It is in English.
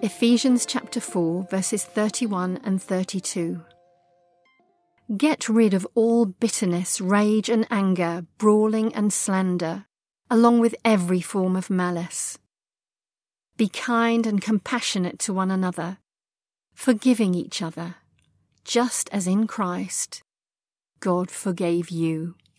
Ephesians chapter 4, verses 31 and 32. Get rid of all bitterness, rage and anger, brawling and slander, along with every form of malice. Be kind and compassionate to one another, forgiving each other, just as in Christ God forgave you.